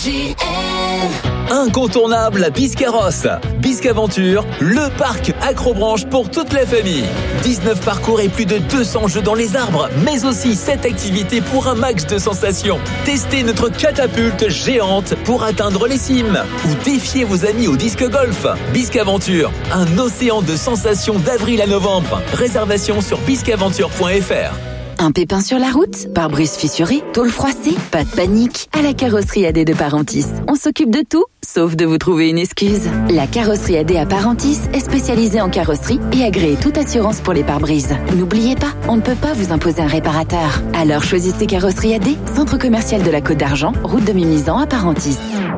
Incontournable à Biscarrosse. Biscaventure, le parc accrobranche pour toute la famille. 19 parcours et plus de 200 jeux dans les arbres, mais aussi 7 activités pour un max de sensations. Testez notre catapulte géante pour atteindre les cimes ou défiez vos amis au disque golf. Biscaventure, un océan de sensations d'avril à novembre. Réservation sur biscaventure.fr. Un pépin sur la route, pare-brise fissuré, tôle froissée, pas de panique. À la carrosserie AD de Parentis, on s'occupe de tout, sauf de vous trouver une excuse. La carrosserie AD à Parentis est spécialisée en carrosserie et agréée toute assurance pour les pare-brises. N'oubliez pas, on ne peut pas vous imposer un réparateur. Alors choisissez Carrosserie AD, centre commercial de la Côte d'Argent, route de Mimizan à Parentis.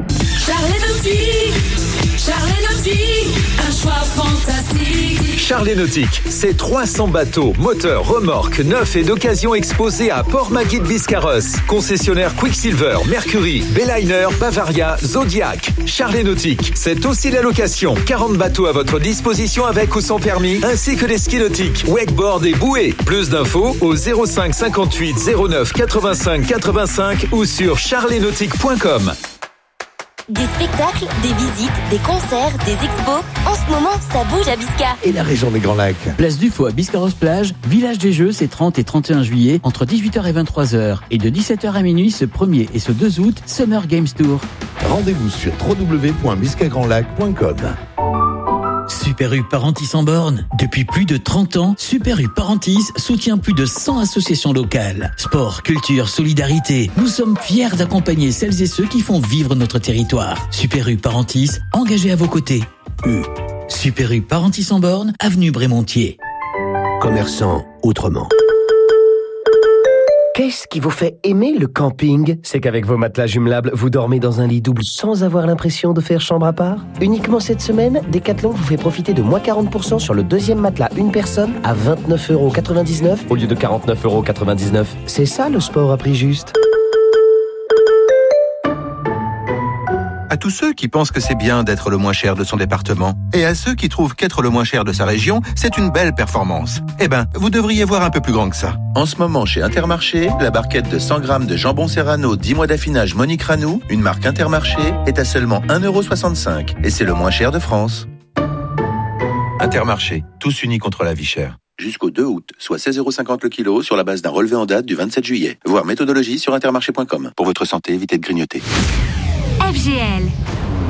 Charles Nautique, un choix fantastique. Charles Nautique, c'est 300 bateaux, moteurs, remorques, neufs et d'occasion exposés à Port-Magui de Biscarrosse. Concessionnaire Quicksilver, Mercury, Bayliner, Bavaria, Zodiac. Charles Nautique, c'est aussi la location. 40 bateaux à votre disposition avec ou sans permis, ainsi que des skis nautiques, wakeboard et bouées. Plus d'infos au 05 58 09 85 85 ou sur charlesnautique.com. Des spectacles, des visites, des concerts, des expos. En ce moment, ça bouge à Bisca. Et la région des Grands Lacs. Place du Faux à Biscarrosse-Plage, village des Jeux, c'est 30 et 31 juillet, entre 18h et 23h. Et de 17h à minuit, ce 1er et ce 2 août, Summer Games Tour. Rendez-vous sur www.biscagrandlac.com. Super U Parentis en borne. Depuis plus de 30 ans, Super U Parentis soutient plus de 100 associations locales. Sport, culture, solidarité. Nous sommes fiers d'accompagner celles et ceux qui font vivre notre territoire. Super U Parentis, engagé à vos côtés. Super U Parentis en borne, avenue Brémontier. Commerçant autrement. Qu'est-ce qui vous fait aimer le camping? C'est qu'avec vos matelas jumelables, vous dormez dans un lit double sans avoir l'impression de faire chambre à part. Uniquement cette semaine, Decathlon vous fait profiter de moins 40% sur le deuxième matelas une personne à 29,99€ au lieu de 49,99€. C'est ça le sport à prix juste. À tous ceux qui pensent que c'est bien d'être le moins cher de son département, et à ceux qui trouvent qu'être le moins cher de sa région, c'est une belle performance. Eh ben, vous devriez voir un peu plus grand que ça. En ce moment, chez Intermarché, la barquette de 100 grammes de jambon serrano 10 mois d'affinage Monique Ranou, une marque Intermarché, est à seulement 1,65€. Et c'est le moins cher de France. Intermarché, tous unis contre la vie chère. Jusqu'au 2 août, soit 16,50€ le kilo sur la base d'un relevé en date du 27 juillet. Voir méthodologie sur intermarché.com. Pour votre santé, évitez de grignoter. FGL,